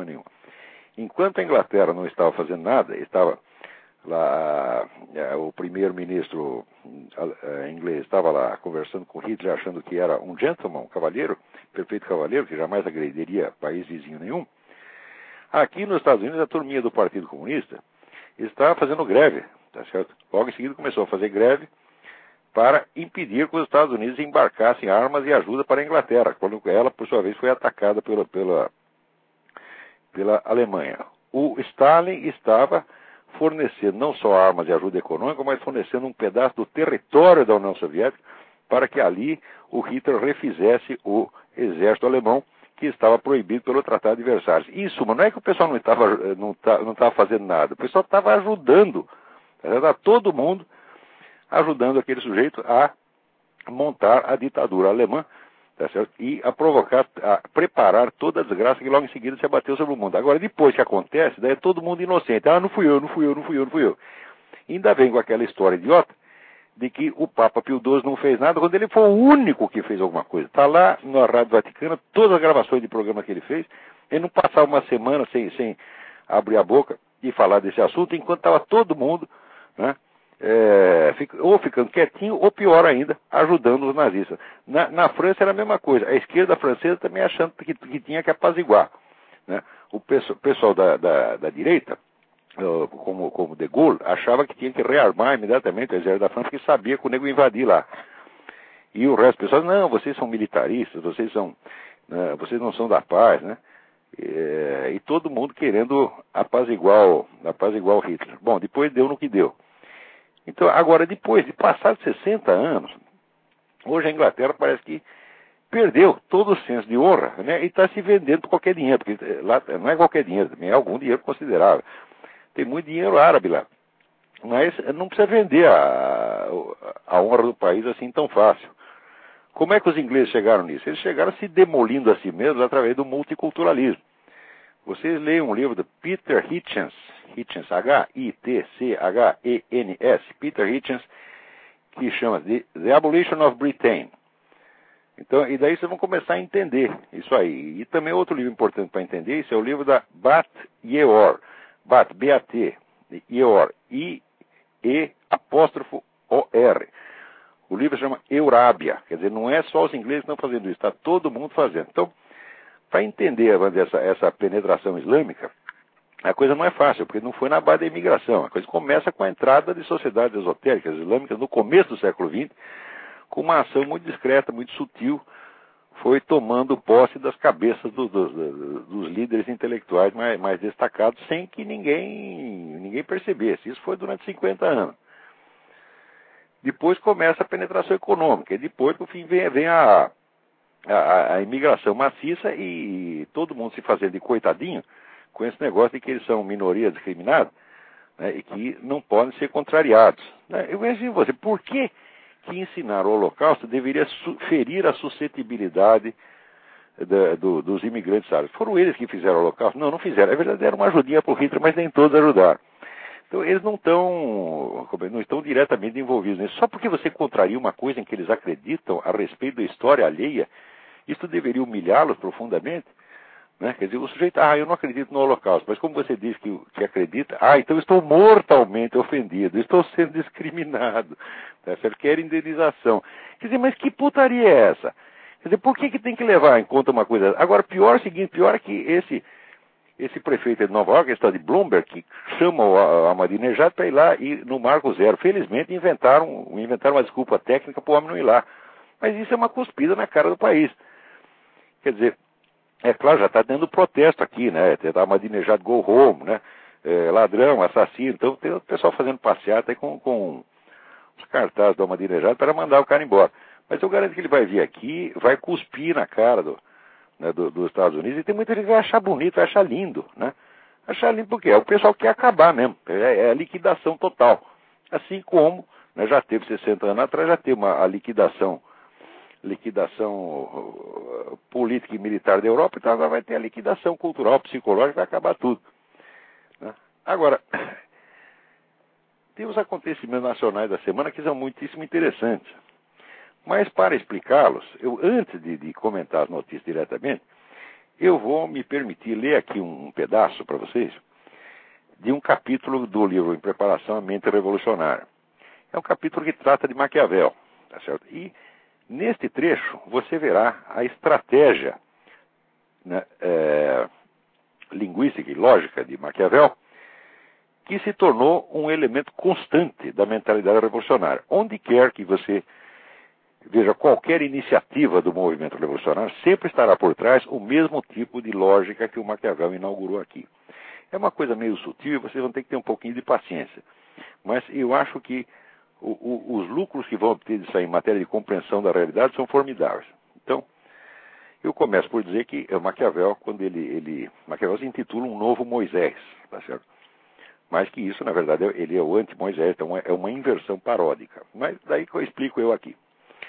nenhuma. Enquanto a Inglaterra não estava fazendo nada, estava lá, o primeiro-ministro inglês estava lá conversando com Hitler, achando que era um gentleman, um cavalheiro, perfeito cavalheiro, que jamais agrediria país vizinho nenhum. Aqui nos Estados Unidos, a turminha do Partido Comunista estava fazendo greve, tá certo? Logo em seguida começou a fazer greve para impedir que os Estados Unidos embarcassem armas e ajuda para a Inglaterra, quando ela, por sua vez, foi atacada pela Alemanha. O Stalin estava fornecendo não só armas e ajuda econômica, mas fornecendo um pedaço do território da União Soviética para que ali o Hitler refizesse o exército alemão, que estava proibido pelo Tratado de Versalhes. Em suma, não é que o pessoal não estava fazendo nada, o pessoal estava ajudando, estava todo mundo ajudando aquele sujeito a montar a ditadura alemã, tá certo? E a preparar toda a desgraça que logo em seguida se abateu sobre o mundo. Agora, depois que acontece, daí é todo mundo inocente. Ah, não fui eu. E ainda vem com aquela história idiota de que o Papa Pio XII não fez nada, quando ele foi o único que fez alguma coisa. Está lá na Rádio Vaticana, todas as gravações de programa que ele fez, ele não passava uma semana sem abrir a boca e falar desse assunto, enquanto estava todo mundo, né, ou ficando quietinho, ou pior ainda, ajudando os nazistas. Na França era a mesma coisa. A esquerda francesa também achando que tinha que apaziguar, né? O pessoal da direita, como de Gaulle, achava que tinha que rearmar imediatamente o exército da França, porque sabia que o nego ia invadir lá. E o resto do pessoal, não, vocês são militaristas, vocês não são da paz, né? E todo mundo querendo apaziguar o Hitler. Bom, depois deu no que deu. Então, agora, depois de passar 60 anos, hoje a Inglaterra parece que perdeu todo o senso de honra, né, e está se vendendo por qualquer dinheiro, porque lá não é qualquer dinheiro, também é algum dinheiro considerável. Tem muito dinheiro árabe lá. Mas não precisa vender a honra do país assim tão fácil. Como é que os ingleses chegaram nisso? Eles chegaram se demolindo a si mesmos através do multiculturalismo. Vocês leiam um livro do Peter Hitchens, H-I-T-C-H-E-N-S, Peter Hitchens, que chama The Abolition of Britain. Então, e daí vocês vão começar a entender isso aí. E também outro livro importante para entender isso é o livro da Bat Ye'or. Bat, B-A-T, Ye'or, I-E-O-R. O livro se chama Eurábia. Quer dizer, não é só os ingleses que estão fazendo isso, está todo mundo fazendo. Então, para entender essa penetração islâmica, a coisa não é fácil, porque não foi na base da imigração. A coisa começa com a entrada de sociedades esotéricas islâmicas no começo do século XX, com uma ação muito discreta, muito sutil, foi tomando posse das cabeças dos líderes intelectuais mais destacados, sem que ninguém percebesse. Isso foi durante 50 anos. Depois começa a penetração econômica, e depois, por fim, vem a imigração maciça e todo mundo se fazendo de coitadinho com esse negócio de que eles são minoria discriminada, né, e que não podem ser contrariados. Né? Eu imagino você, por que ensinar o Holocausto deveria ferir a suscetibilidade dos imigrantes árabes? Foram eles que fizeram o Holocausto? Não fizeram. É verdade, deram uma ajudinha para o Hitler, mas nem todos ajudaram. Então eles não estão diretamente envolvidos nisso. Só porque você contraria uma coisa em que eles acreditam a respeito da história alheia, isso deveria humilhá-los profundamente. Né? Quer dizer, o sujeito, eu não acredito no Holocausto, mas como você diz que acredita, então estou mortalmente ofendido, estou sendo discriminado, tá? Você quer indenização. Quer dizer, mas que putaria é essa? Quer dizer, por que tem que levar em conta uma coisa? Agora, pior é o seguinte, pior é que esse prefeito de Nova York, esse tal de Bloomberg, que chama o Ahmadinejad para ir lá e no Marco Zero. Felizmente inventaram uma desculpa técnica para o homem não ir lá. Mas isso é uma cuspida na cara do país. Quer dizer, é claro, já está dando protesto aqui, né? Ahmadinejad go home, né? Ladrão, assassino. Então tem o pessoal fazendo passeata aí com os cartazes do Ahmadinejad para mandar o cara embora. Mas eu garanto que ele vai vir aqui, vai cuspir na cara dos Estados Unidos, e tem muita gente que vai achar bonito, vai achar lindo, né? Achar lindo porque o pessoal quer acabar mesmo, é a liquidação total. Assim como, né, já teve 60 anos atrás, já teve a liquidação política e militar da Europa, então agora vai ter a liquidação cultural, psicológica, vai acabar tudo. Né? Agora, tem os acontecimentos nacionais da semana que são muitíssimo interessantes. Mas para explicá-los, antes de comentar as notícias diretamente, eu vou me permitir ler aqui um pedaço para vocês de um capítulo do livro Em Preparação à Mente Revolucionária. É um capítulo que trata de Maquiavel, tá certo? E neste trecho você verá a estratégia, né, linguística e lógica de Maquiavel, que se tornou um elemento constante da mentalidade revolucionária. Onde quer que você veja qualquer iniciativa do movimento revolucionário, sempre estará por trás o mesmo tipo de lógica que o Maquiavel inaugurou aqui. É uma coisa meio sutil e vocês vão ter que ter um pouquinho de paciência. Mas eu acho que os lucros que vão obter disso aí em matéria de compreensão da realidade são formidáveis. Então, eu começo por dizer que o Maquiavel, quando Maquiavel se intitula um novo Moisés, tá certo? Mas que isso, na verdade, ele é o anti-Moisés, então é uma inversão paródica. Mas daí que eu explico eu aqui.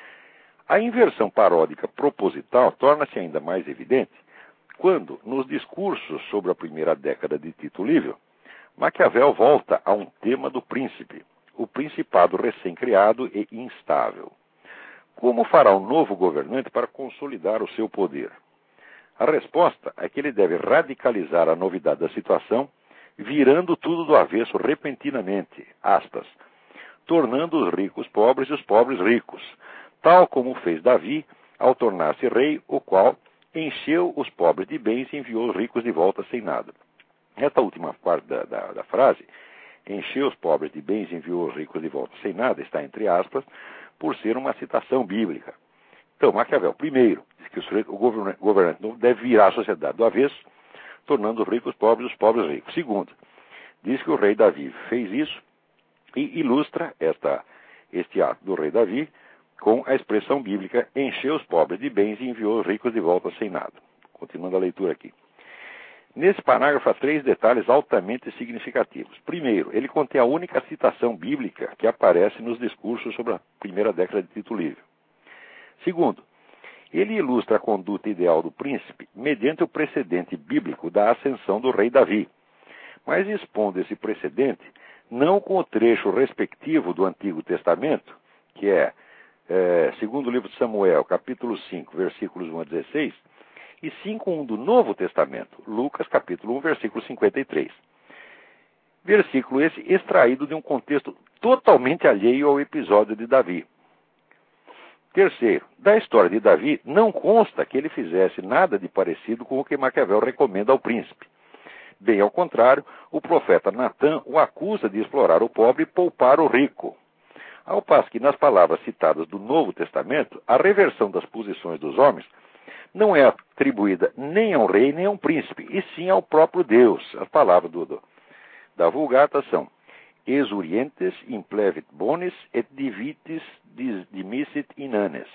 A inversão paródica proposital torna-se ainda mais evidente quando, nos discursos sobre a primeira década de Tito Livio, Maquiavel volta a um tema do príncipe, o principado recém-criado e instável. Como fará o novo governante para consolidar o seu poder? A resposta é que ele deve radicalizar a novidade da situação, virando tudo do avesso repentinamente, aspas, tornando os ricos pobres e os pobres ricos, tal como fez Davi ao tornar-se rei, o qual encheu os pobres de bens e enviou os ricos de volta sem nada. Esta última parte da frase, encheu os pobres de bens e enviou os ricos de volta sem nada, está entre aspas, por ser uma citação bíblica. Então, Maquiavel, primeiro, diz que o governante novo deve virar a sociedade do avesso, tornando os ricos pobres e os pobres ricos. Segundo, diz que o rei Davi fez isso e ilustra este ato do rei Davi com a expressão bíblica, encheu os pobres de bens e enviou os ricos de volta sem nada. Continuando a leitura aqui. Nesse parágrafo há 3 detalhes altamente significativos. Primeiro, ele contém a única citação bíblica que aparece nos discursos sobre a primeira década de Tito Livio. Segundo, ele ilustra a conduta ideal do príncipe mediante o precedente bíblico da ascensão do rei Davi, mas expondo esse precedente não com o trecho respectivo do Antigo Testamento, que é segundo o livro de Samuel, capítulo 5, versículos 1 a 16, e sim com um do Novo Testamento, Lucas, capítulo 1, versículo 53. Versículo esse extraído de um contexto totalmente alheio ao episódio de Davi. Terceiro, da história de Davi, não consta que ele fizesse nada de parecido com o que Maquiavel recomenda ao príncipe. Bem ao contrário, o profeta Natã o acusa de explorar o pobre e poupar o rico. Ao passo que nas palavras citadas do Novo Testamento, a reversão das posições dos homens não é atribuída nem a um rei nem a um príncipe, e sim ao próprio Deus. As palavras da Vulgata são exurientes implevit bonis et divitis dimissit inanes.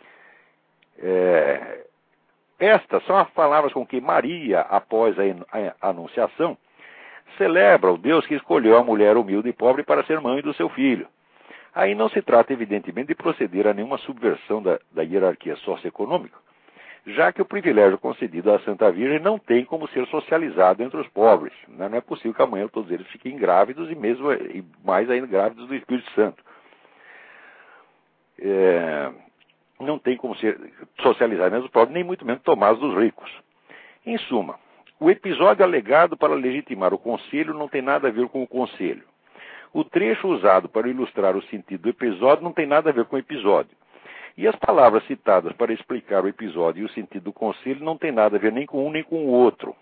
Estas são as palavras com que Maria, após a anunciação, celebra o Deus que escolheu a mulher humilde e pobre para ser mãe do seu filho. Aí não se trata, evidentemente, de proceder a nenhuma subversão da hierarquia socioeconômica, já que o privilégio concedido à Santa Virgem não tem como ser socializado entre os pobres. Não é possível que amanhã todos eles fiquem grávidos e mais ainda grávidos do Espírito Santo. Não tem como ser socializado entre os pobres, nem muito menos tomados dos ricos. Em suma, o episódio alegado para legitimar o conselho não tem nada a ver com o conselho. O trecho usado para ilustrar o sentido do episódio não tem nada a ver com o episódio. E as palavras citadas para explicar o episódio e o sentido do conselho não tem nada a ver nem com um nem com o outro.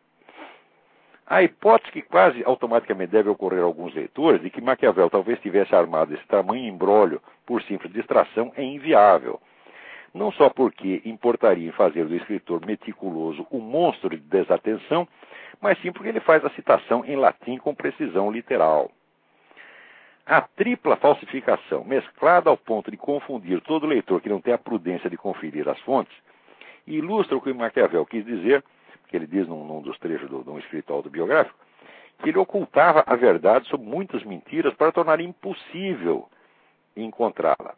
A hipótese que quase automaticamente deve ocorrer a alguns leitores de que Maquiavel talvez tivesse armado esse tamanho imbróglio por simples distração é inviável. Não só porque importaria em fazer do escritor meticuloso um monstro de desatenção, mas sim porque ele faz a citação em latim com precisão literal. A tripla falsificação, mesclada ao ponto de confundir todo leitor que não tem a prudência de conferir as fontes, ilustra o que Maquiavel quis dizer, que ele diz num dos trechos de um escrito autobiográfico, que ele ocultava a verdade sob muitas mentiras para tornar impossível encontrá-la.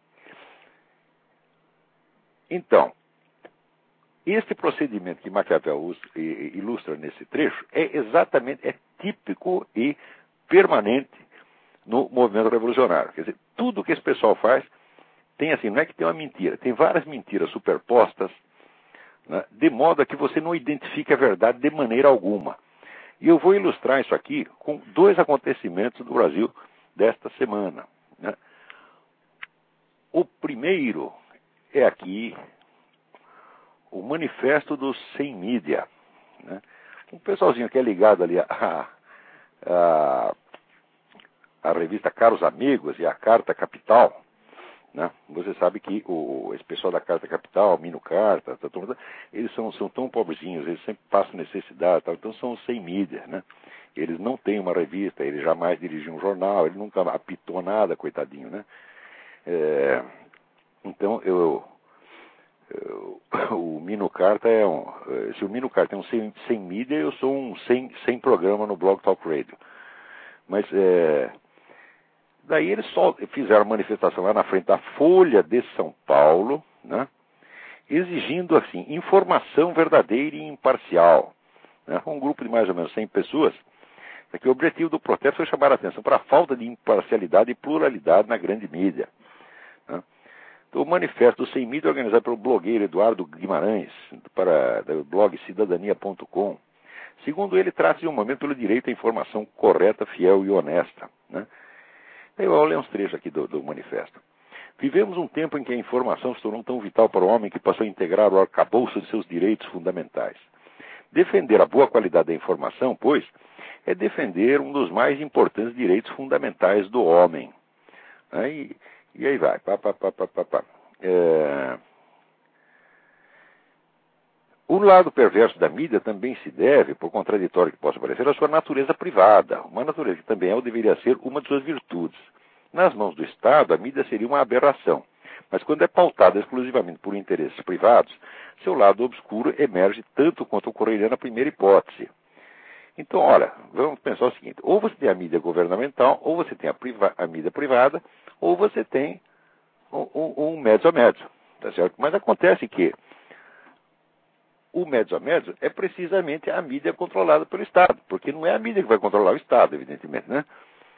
Então, este procedimento que Maquiavel ilustra nesse trecho é típico e permanente no movimento revolucionário. Quer dizer, tudo que esse pessoal faz tem assim, não é que tem uma mentira, tem várias mentiras superpostas né, de modo a que você não identifique a verdade de maneira alguma. E eu vou ilustrar isso aqui com 2 acontecimentos do Brasil desta semana, né? O primeiro é aqui o manifesto dos sem mídia, né? Um pessoalzinho que é ligado ali a revista Caros Amigos e a Carta Capital, né? Você sabe que esse pessoal da Carta Capital, Mino Carta, eles são tão pobrezinhos, eles sempre passam necessidade, então são os sem mídia, né? Eles não têm uma revista, ele jamais dirigiu um jornal, ele nunca apitou nada, coitadinho, né? Então, o Mino Carta se o Mino Carta é um sem mídia, eu sou um sem programa no Blog Talk Radio. Mas, daí eles só fizeram manifestação lá na frente da Folha de São Paulo, né, exigindo, assim, informação verdadeira e imparcial, né? Um grupo de mais ou menos 100 pessoas, que o objetivo do protesto foi chamar a atenção para a falta de imparcialidade e pluralidade na grande mídia, né? Então, o manifesto sem mídia, organizado pelo blogueiro Eduardo Guimarães, para o blog cidadania.com, segundo ele, trata-se de um momento pelo direito à informação correta, fiel e honesta, né? Eu vou ler uns trechos aqui do manifesto. Vivemos um tempo em que a informação se tornou tão vital para o homem que passou a integrar o arcabouço de seus direitos fundamentais. Defender a boa qualidade da informação, pois, é defender um dos mais importantes direitos fundamentais do homem. E aí vai. O lado perverso da mídia também se deve, por contraditório que possa parecer, à sua natureza privada, uma natureza que também é ou deveria ser uma de suas virtudes. Nas mãos do Estado, a mídia seria uma aberração, mas quando é pautada exclusivamente por interesses privados, seu lado obscuro emerge tanto quanto ocorreria na primeira hipótese. Então, olha, vamos pensar o seguinte: ou você tem a mídia governamental, ou você tem a mídia privada, ou você tem um mezzo a mezzo, tá certo? Mas acontece que o mezzo a mezzo é precisamente a mídia controlada pelo Estado, porque não é a mídia que vai controlar o Estado, evidentemente, né?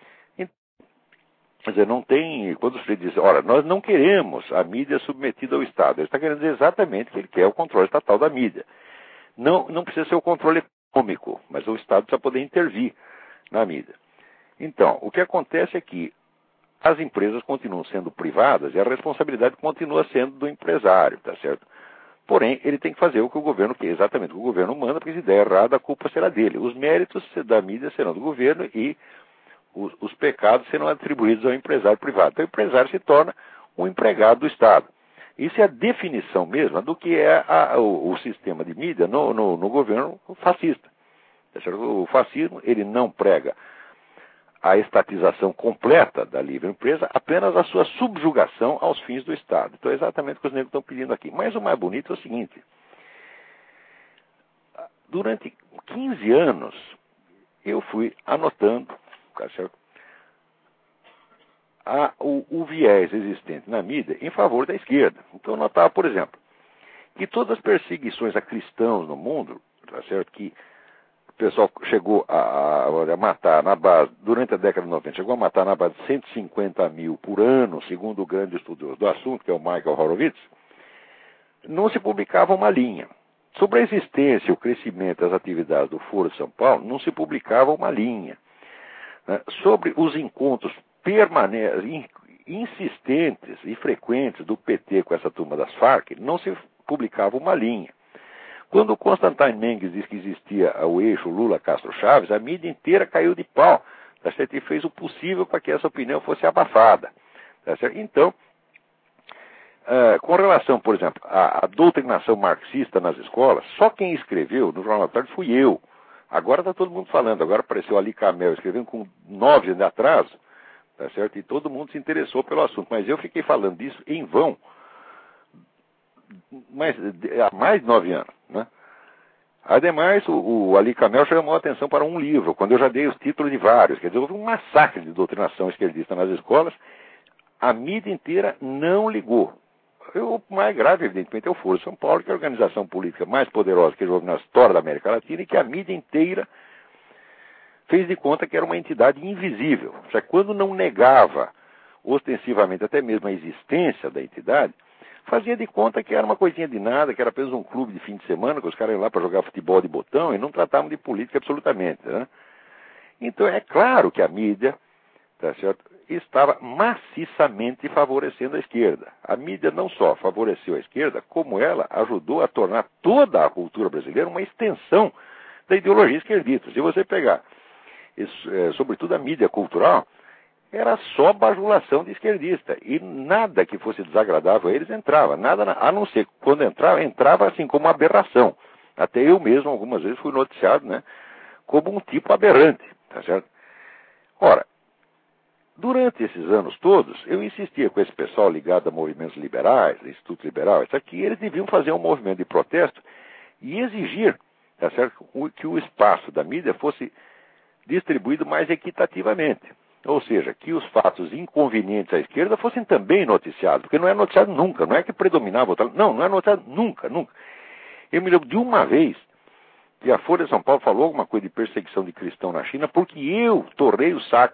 Quer dizer, não tem... Quando você diz, olha, nós não queremos a mídia submetida ao Estado, ele está querendo dizer exatamente que ele quer o controle estatal da mídia. Não precisa ser o controle econômico, mas o Estado precisa poder intervir na mídia. Então, o que acontece é que as empresas continuam sendo privadas e a responsabilidade continua sendo do empresário, tá certo? Porém, ele tem que fazer o que o governo quer, exatamente o que o governo manda, porque se der errado, a culpa será dele. Os méritos da mídia serão do governo e os pecados serão atribuídos ao empresário privado. Então, o empresário se torna um empregado do Estado. Isso é a definição mesma do que é o sistema de mídia no governo fascista. Tá certo? O fascismo, ele não prega a estatização completa da livre empresa, apenas a sua subjugação aos fins do Estado. Então é exatamente o que os negros estão pedindo aqui. Mas o mais bonito é o seguinte: durante 15 anos, eu fui anotando, tá certo, o viés existente na mídia em favor da esquerda. Então eu notava, por exemplo, que todas as perseguições a cristãos no mundo, tá certo, que o pessoal chegou a matar na base, durante a década de 90, chegou a matar na base de 150 mil por ano, segundo o grande estudioso do assunto, que é o Michael Horowitz, não se publicava uma linha. Sobre a existência e o crescimento das atividades do Foro de São Paulo, não se publicava uma linha. Sobre os encontros permanentes, insistentes e frequentes do PT com essa turma das Farc, não se publicava uma linha. Quando o Constantine Mendes disse que existia o eixo Lula-Castro-Chaves, a mídia inteira caiu de pau, tá certo? E fez o possível para que essa opinião fosse abafada. Tá certo? Então, com relação, por exemplo, à doutrinação marxista nas escolas, só quem escreveu no Jornal da Tarde fui eu. Agora está todo mundo falando, agora apareceu Ali Camel escrevendo com 9 anos de atraso, tá certo? E todo mundo se interessou pelo assunto, mas eu fiquei falando disso em vão há mais de 9 anos, né? Ademais, o Ali Camel chamou a atenção para um livro, quando eu já dei os títulos de vários. Quer dizer, houve um massacre de doutrinação esquerdista nas escolas, a mídia inteira não ligou. O mais grave, evidentemente, é o Foro de São Paulo, que é a organização política mais poderosa que houve na história da América Latina, e que a mídia inteira fez de conta que era uma entidade invisível. Ou seja, quando não negava ostensivamente até mesmo a existência da entidade, fazia de conta que era uma coisinha de nada, que era apenas um clube de fim de semana, que os caras iam lá para jogar futebol de botão e não tratavam de política absolutamente, né? Então é claro que a mídia, tá certo, estava maciçamente favorecendo a esquerda. A mídia não só favoreceu a esquerda, como ela ajudou a tornar toda a cultura brasileira uma extensão da ideologia esquerdista. Se você pegar, sobretudo a mídia cultural, era só bajulação de esquerdista. E nada que fosse desagradável a eles entrava. Nada, a não ser quando entrava assim como uma aberração. Até eu mesmo, algumas vezes, fui noticiado, né, como um tipo aberrante. Tá certo? Ora, durante esses anos todos, eu insistia com esse pessoal ligado a movimentos liberais, Instituto Liberal, isso aqui, eles deviam fazer um movimento de protesto e exigir, tá certo, que o espaço da mídia fosse distribuído mais equitativamente. Ou seja, que os fatos inconvenientes à esquerda fossem também noticiados, porque não é noticiado nunca, não é que predominava outra. Não é noticiado nunca, nunca. Eu me lembro de uma vez que a Folha de São Paulo falou alguma coisa de perseguição de cristão na China, porque eu torrei o saco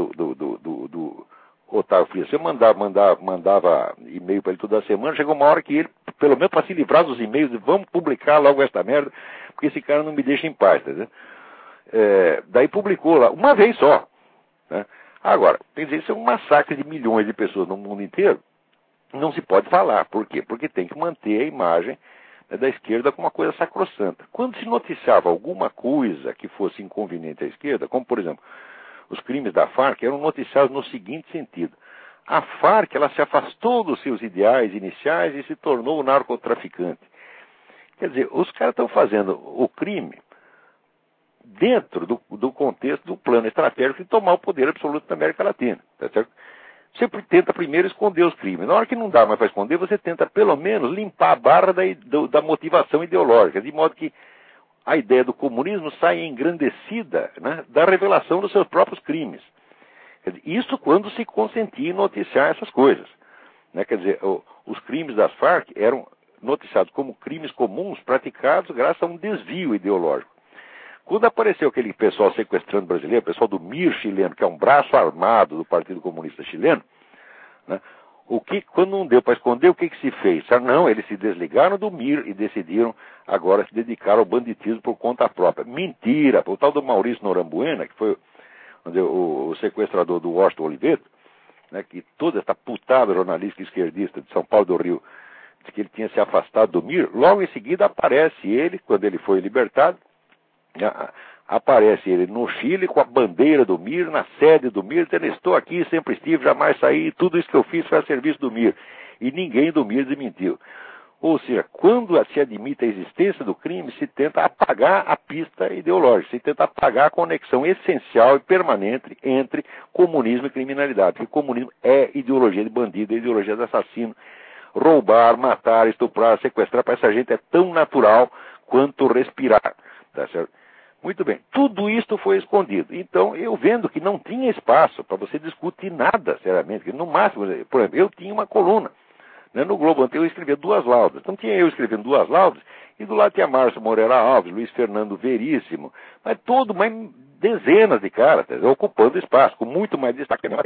do Otávio Frias. Eu mandava e-mail para ele toda semana, chegou uma hora que ele, pelo menos para se livrar dos e-mails, vamos publicar logo esta merda, porque esse cara não me deixa em paz, tá vendo? Daí publicou lá, uma vez só. Né? Agora, quer dizer, isso é um massacre de milhões de pessoas no mundo inteiro. Não se pode falar. Por quê? Porque tem que manter a imagem da esquerda como uma coisa sacrossanta. Quando se noticiava alguma coisa que fosse inconveniente à esquerda, como, por exemplo, os crimes da Farc, eram noticiados no seguinte sentido. A Farc, ela se afastou dos seus ideais iniciais e se tornou narcotraficante. Quer dizer, os caras estão fazendo o crime dentro do contexto do plano estratégico de tomar o poder absoluto da América Latina. Tá certo? Você tenta primeiro esconder os crimes. Na hora que não dá mais para esconder, você tenta pelo menos limpar a barra da motivação ideológica, de modo que a ideia do comunismo saia engrandecida, né, da revelação dos seus próprios crimes. Quer dizer, isso quando se consentia em noticiar essas coisas. Né? Quer dizer, os crimes das Farc eram noticiados como crimes comuns praticados graças a um desvio ideológico. Quando apareceu aquele pessoal sequestrando brasileiro, o pessoal do MIR chileno, que é um braço armado do Partido Comunista Chileno, né, quando não deu para esconder, o que se fez? Não, eles se desligaram do MIR e decidiram agora se dedicar ao banditismo por conta própria. Mentira! O tal do Maurício Norambuena, que foi o sequestrador do Washington Oliveto, né, que toda essa putada jornalística esquerdista de São Paulo do Rio, disse que ele tinha se afastado do MIR, logo em seguida aparece ele, quando ele foi libertado, aparece ele no Chile com a bandeira do MIR, na sede do MIR, dizendo: estou aqui, sempre estive, jamais saí, tudo isso que eu fiz foi a serviço do MIR. E ninguém do MIR desmentiu. Ou seja, quando se admite a existência do crime, se tenta apagar a pista ideológica, se tenta apagar a conexão essencial e permanente entre comunismo e criminalidade. Porque comunismo é ideologia de bandido, é ideologia de assassino. Roubar, matar, estuprar, sequestrar, para essa gente é tão natural quanto respirar. Tá certo? Muito bem, tudo isto foi escondido. Então, eu vendo que não tinha espaço para você discutir nada, seriamente, que no máximo, por exemplo, eu tinha uma coluna, né, no Globo anterior, eu escrevia 2 laudas. Então tinha eu escrevendo 2 laudas, e do lado tinha Márcio Moreira Alves, Luiz Fernando Veríssimo, mas dezenas de caras, ocupando espaço, com muito mais destaque.